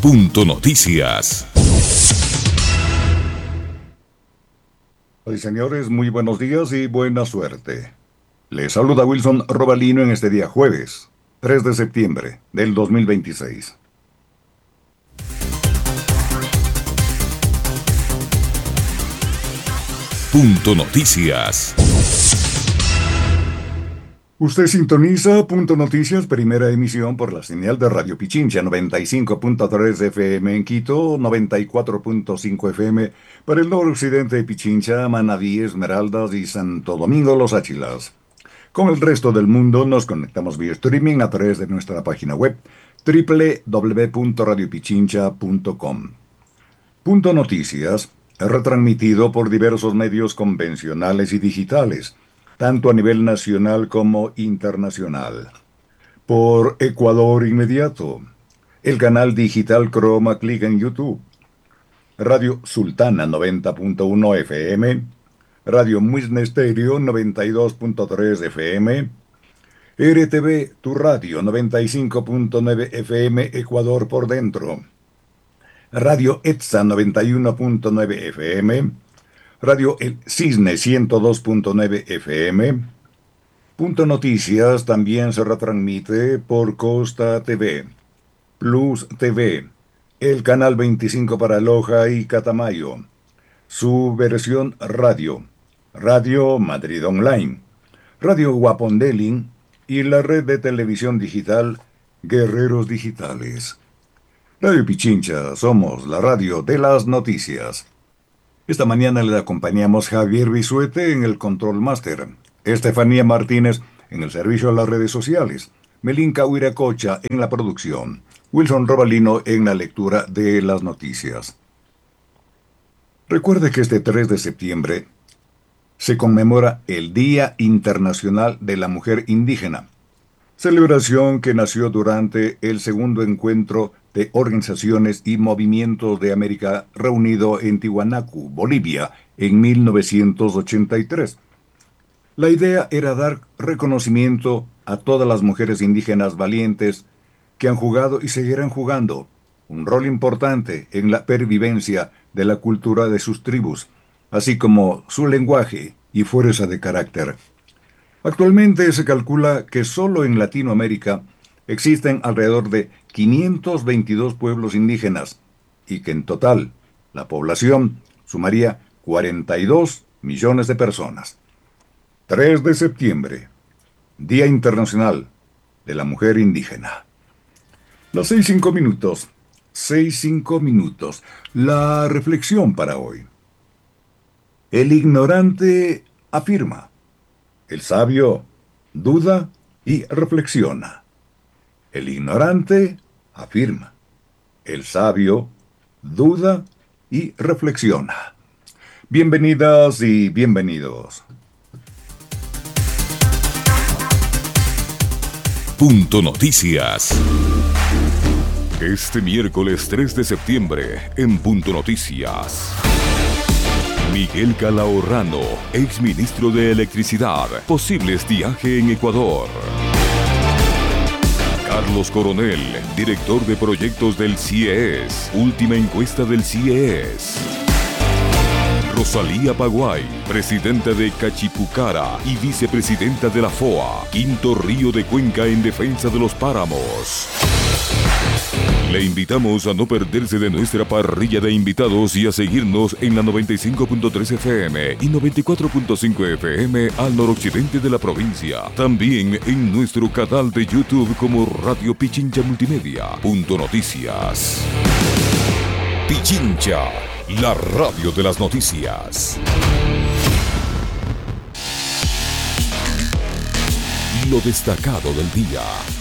Punto Noticias. Hoy, señores, muy buenos días y buena suerte. Les saluda Wilson Robalino en este día jueves, 3 de septiembre del 2026. Punto Noticias. Usted sintoniza Punto Noticias, primera emisión por la señal de Radio Pichincha 95.3 FM en Quito, 94.5 FM para el noroccidente de Pichincha, Manabí, Esmeraldas y Santo Domingo Los Áchilas. Con el resto del mundo nos conectamos vía streaming a través de nuestra página web www.radiopichincha.com. Punto Noticias es retransmitido por diversos medios convencionales y digitales, tanto a nivel nacional como internacional. Por Ecuador Inmediato, el canal digital Chroma Click en YouTube, Radio Sultana 90.1 FM, Radio Muisne Stereo 92.3 FM, RTV Tu Radio 95.9 FM Ecuador por dentro, Radio ETSA 91.9 FM, Radio El Cisne 102.9 FM. Punto Noticias también se retransmite por Costa TV, Plus TV, el canal 25 para Loja y Catamayo, su versión radio, Radio Madrid Online, Radio Guapondelin y la red de televisión digital Guerreros Digitales. Radio Pichincha, somos la radio de las noticias. Esta mañana le acompañamos Javier Bisuete en el Control Master, Estefanía Martínez en el servicio a las redes sociales, Melinka Huiracocha en la producción, Wilson Robalino en la lectura de las noticias. Recuerde que este 3 de septiembre se conmemora el Día Internacional de la Mujer Indígena, celebración que nació durante el segundo encuentro de organizaciones y movimientos de América reunido en Tiwanaku, Bolivia, en 1983. La idea era dar reconocimiento a todas las mujeres indígenas valientes que han jugado y seguirán jugando un rol importante en la pervivencia de la cultura de sus tribus, así como su lenguaje y fuerza de carácter. Actualmente se calcula que solo en Latinoamérica existen alrededor de 522 pueblos indígenas y que en total la población sumaría 42 millones de personas. 3 de septiembre, Día Internacional de la Mujer Indígena. Las 6:05. 6:05. La reflexión para hoy. El ignorante afirma. El sabio duda y reflexiona. El ignorante afirma. El sabio duda y reflexiona. Bienvenidas y bienvenidos. Punto Noticias. Este miércoles 3 de septiembre en Punto Noticias. Miguel Calahorrano, exministro de Electricidad, posibles viaje en Ecuador. Carlos Coronel, director de proyectos del CIES, última encuesta del CIES. Rosalía Paguay, presidenta de Cachipucara y vicepresidenta de la FOA, quinto río de Cuenca en defensa de los páramos. Le invitamos a no perderse de nuestra parrilla de invitados y a seguirnos en la 95.3 FM y 94.5 FM al noroccidente de la provincia. También en nuestro canal de YouTube como Radio Pichincha Multimedia. Punto Noticias. Pichincha, la radio de las noticias. Lo destacado del día.